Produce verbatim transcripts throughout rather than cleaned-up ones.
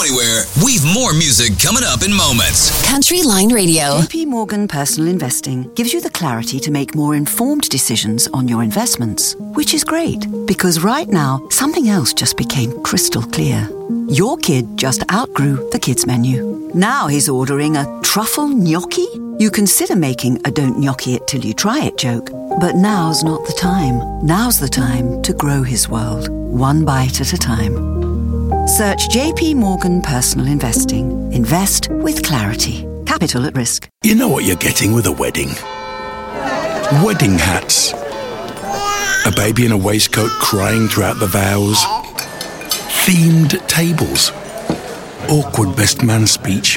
anywhere. We've more music coming up in moments. Country Line Radio. J P Morgan Personal Investing gives you the clarity to make more informed decisions on your investments, which is great because right now something else just became crystal clear. Your kid just outgrew the kids menu. Now he's ordering a truffle gnocchi. You consider making a don't gnocchi it till you try it joke, but now's not the time. Now's the time to grow his world, one bite at a time. Search J P Morgan Personal Investing. Invest with clarity. Capital at risk. You know what you're getting with a wedding? Wedding hats. A baby in a waistcoat crying throughout the vows. Themed tables. Awkward best man speech.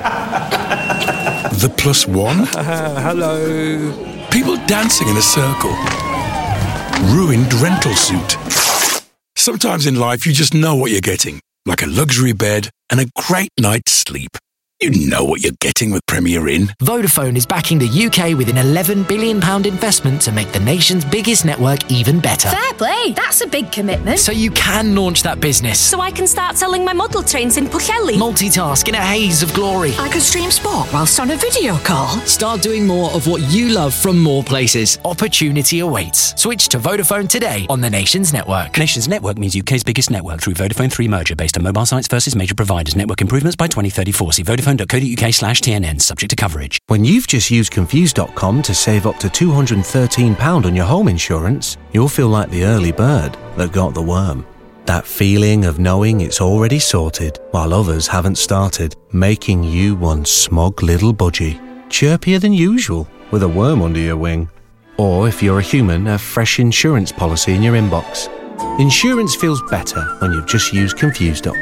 The plus one. Uh, hello. People dancing in a circle. Ruined rental suit. Sometimes in life you just know what you're getting. Like a luxury bed and a great night's sleep. You know what you're getting with Premier Inn. Vodafone is backing the U K with an eleven billion pounds investment to make the nation's biggest network even better. Fair play, that's a big commitment. So you can launch that business. So I can start selling my model trains in Pwllheli. Multitask in a haze of glory. I could stream sport whilst on a video call. Start doing more of what you love from more places. Opportunity awaits. Switch to Vodafone today on the Nation's network. Nation's network means U K's biggest network through Vodafone three merger based on mobile sites versus major providers. Network improvements by twenty thirty-four. See vodafone.co.uk slash TNN, subject to coverage. When you've just used Confused dot com to save up to two hundred thirteen pounds on your home insurance, you'll feel like the early bird that got the worm. That feeling of knowing it's already sorted while others haven't started, making you one smug little budgie. Chirpier than usual with a worm under your wing. Or if you're a human, a fresh insurance policy in your inbox. Insurance feels better when you've just used Confused dot